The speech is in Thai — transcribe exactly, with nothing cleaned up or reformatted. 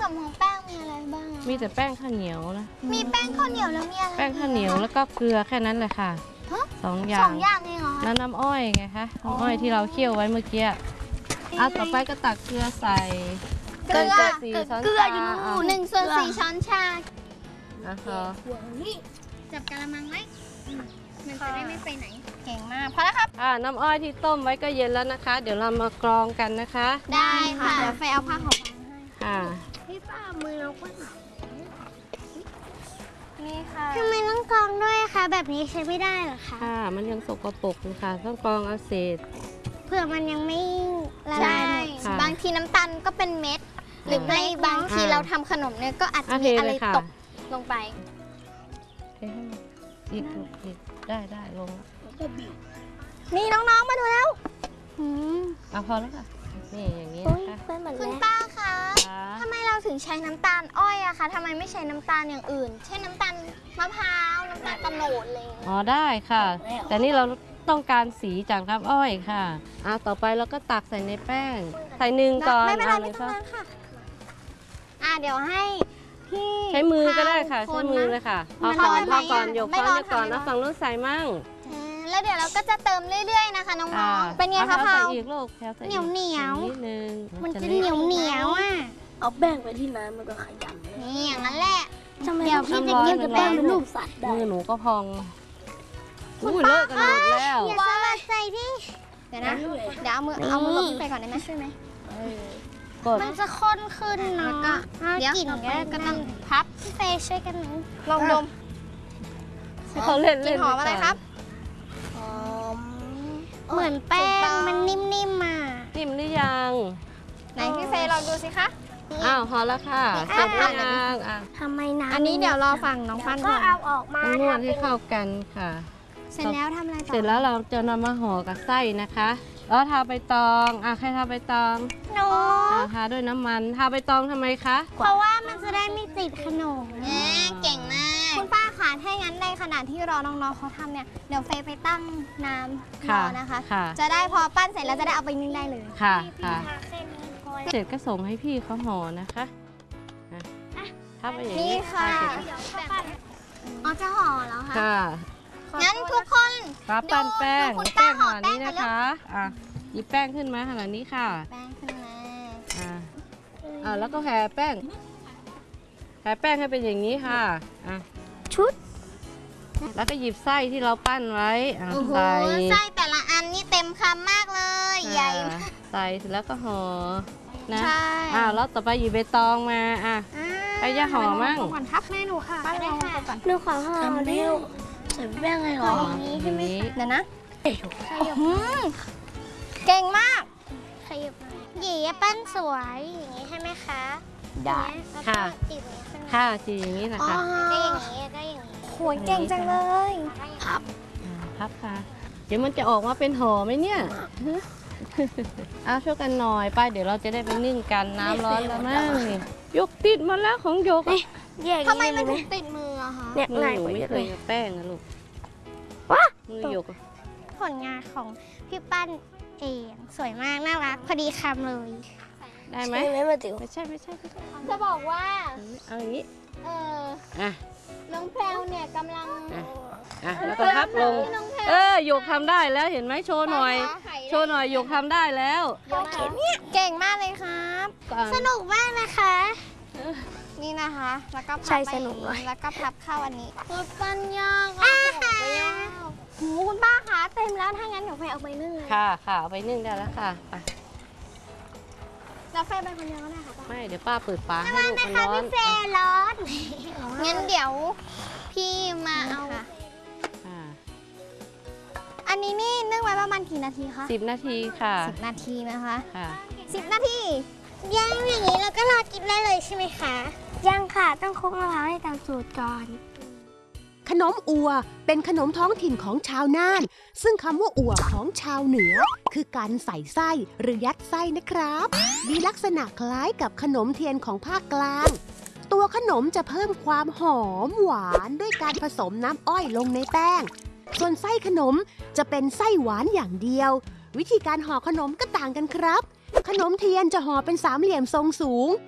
มของแป้งมีอะไรบ้างมีแต่แป้งข้าวเหนียวนะมีแป้งข้าวเหนียวแล้วมีอะไรแป้งข้าวเหนียวแล้วก็เกลือแค่นั้นแหละค่ะสองอย่างสองอย่างเองเหรอแล้วน้ำอ้อยไงคะน้ำอ้อยที่เราเคี่ยวไว้เมื่อกี้อ่ะต่อไปก็ตักเกลือใส่เกลือสี่ช้อนเกลืออยู่ชานู่นหนึ่งส่วนสี่ช้อนชาอ่ะพอจับกะละมังไว้มันจะได้ไม่ไปไหนเก่งมากพอแล้วครับอ่าน้ำอ้อยที่ต้มไว้ก็เย็นแล้วนะคะ เดี๋ยวเรามากรองกันนะคะได้ค่ะเดี๋ยวไฟเอาผ้าห่อให้ค่ะพี่ป้ามือเราก็หนาวนี่ค่ะทำไมต้องกรองด้วยคะแบบนี้ใช้ไม่ได้หรอคะค่ะมันยังสกปรกอยู่ค่ะต้องกรองเอาเศษเพื่อมันยังไม่ละลายบางทีน้ำตาลก็เป็นเม็ดหรือไม่บางทีเราทำขนมเนี่ยก็อาจจะมีอะไรตกลงไปเทให้มันอีกอีกได้ได้ลงนี่น้องๆมาดูแล้วเอาพอแล้วค่ะนี่อย่างนี้นะคะคุณป้าคะทำไมเราถึงใช้น้ำตาลอ้อยอะคะทำไมไม่ใช้น้ำตาลอย่างอื่นเช่นน้ำตาลมะพร้าวน้ำตาลตะโนดอะไรอย่างเงี้ยอ๋อได้ค่ะ แต่นี่เราต้องการสีจากน้ำอ้อยค่ะอ่ะต่อไปเราก็ตักใส่ในแป้งใส่หนึ่งก่อนไม่เป็นไรไม่ต้องค่ะอ่ะเดี๋ยวให้พี่ใช้มือก็ได้ค่ะใช้มือเลยค่ะพอก่อนพอก่อนยกช้อนก่อนแล้วฝั่งนู้นใส่มั่งแล้วเดี๋ยวเราก็จะเติมเรื่อยๆนะคะน้องๆเป็นไงคะพาวอีกลูกเหนียวเหนียวนิดนึงมันจะเหนียวเหนียวอ่ะเอาแป้งไปที่น้ำมันก็ขยำนี่อย่างนั้นแหละเดี๋ยวพี่จะกินกับแป้งเป็นรูปสัตว์ได้มือหนูก็พองอู้เลิกกันหมดแล้วอย่าสลัดใจพี่เดี๋ยวนะเดี๋ยวเอามือเอามือลงไปก่อนได้ไหมช่วยไหมมันจะข้นขึ้นเนาะเดี๋ยวกลิ่นก็ต้องพับพี่เฟย์ช่วยกันหนึ่งลองดมเขาเล่นเล่นหอมอะไรครับหอมเหมือนแป้งมันนิ่มๆมานิ่มหรือยังไหนพี่เฟย์ลองดูสิคะอ้าวพอแล้วค่ะเสร็จแล้วยังอ่ะทำไมนะอันนี้เดี๋ยวรอฟังน้องฟันก่อนก็เอาออกมานวดให้เข้ากันค่ะเสร็จแล้วทำอะไรต่อเสร็จแล้วเราจะนำมาห่อกับไส้นะคะแล้วทาใบตองอ่ะใครทาใบตองหนูอ่ะทาด้วยน้ำมันทาใบตองทำไมคะเพราะว่ามันจะได้ไม่ติดขนมเก่งมากคุณป้าคะถ้างั้นในขณะที่รอน้องๆเขาทำเนี่ยเดี๋ยวเฟย์ไปตั้งน้ำรอนะคะจะได้พอปั้นเสร็จแล้วจะได้เอาไปนึ่งได้เลยค่ะค่ะเสร็จก็ส่งให้พี่เขาห่อนะคะถ้าไปอย่างนี้ค่ะอ๋อจะห่อแล้วค่ะค่ะงั้นทุกคนรับปั้นแป้งแป้งขนาดนี้นะคะอ่ะหยิบแป้งขึ้นมาขนาดนี้ค่ะแป้งขึ้นมาอ่าอ่าแล้วก็แผ่แป้งแผ่แป้งให้เป็นอย่างนี้ค่ะอ่ะชุดแล้วก็หยิบไส้ที่เราปั้นไว้ใส่ไส้แต่ละอันนี่เต็มคำมากเลยใหญ่ใส่แล้วก็ห่อนะอ่าแล้วต่อไปหยิบใบตองมาอ่ะไปย่าห่อมั่งก่อนครับแม่หนูค่ะป้าเลยค่ะหนูขอห่อเร็วใส่แป้งไงหรออย่างนี้ใช่ไหมเดี๋ยวนะเก่งมากขยับหยีปั้นสวยอย่างนี้ใช่ไหมคะได้ค่ะค่ะจีอย่างนี้นะคะก็อย่างนี้ก็อย่างนี้โหยเก่งจังเลยพับพับค่ะเดี๋ยวมันจะออกมาเป็นห่อไหมเนี่ยเอาช่วยกันหน่อยไปเดี๋ยวเราจะได้ไปนึ่งกันน้ำร้อนแล้วมั้งยกติดมาแล้วของยกทำไมมันถึงติดมืออะคะเนี่ยมือหนูไม่เคยแป้งนะลูกว้ามือยกผลงานของพี่ปั้นเองสวยมากน่ารักพอดีคำเลยได้ไหมไม่ไม่ถึงไม่ใช่ไม่ใช่จะบอกว่าเอาอย่างนี้เอออ่ะน้องแพรวเนี่ยกำลังอ่ะแล้วก็พับลงเออหยกทำได้แล้วเห็นไหมโชว์หน่อยโชว์หน่อยหยกทำได้แล้วเก่งมากเลยครับสนุกมากนะคะนี่นะคะแล้วก็พับไปแล้วก็พับเข้าอันนี้คือปั้นยากอ่ะโหคุณป้าคะเต็มแล้วถ้างั้นเดี๋ยวไฟเอาไปนึ่งเลยค่ะค่ะเอาไปนึ่งได้แล้วค่ะไปแล้วไฟไปคนเดียวก็ได้ค่ะไม่เดี๋ยวป้าเปิดฝาให้ลูกมันร้อนพี่เฟย์ร้อนงั้นเดี๋ยวพี่มาเอาอันนี้นี่นึ่งไว้ประมาณกี่นาทีคะสิบนาทีค่ะสิบนาทีนะคะค่ะสิบนาทีย่างอย่างนี้แล้วก็รอกินได้เลยใช่ไหมคะย่างค่ะต้องคลุกมะพร้าวให้ตามสูตรก่อนขนมอัวเป็นขนมท้องถิ่นของชาวน่านซึ่งคำว่าอัวของชาวเหนือคือการใส่ไส้หรือยัดไส้นะครับมีลักษณะคล้ายกับขนมเทียนของภาคกลางตัวขนมจะเพิ่มความหอมหวานด้วยการผสมน้ำอ้อยลงในแป้งส่วนไส้ขนมจะเป็นไส้หวานอย่างเดียววิธีการห่อขนมก็ต่างกันครับขนมเทียนจะห่อเป็นสามเหลี่ยมทรงสูง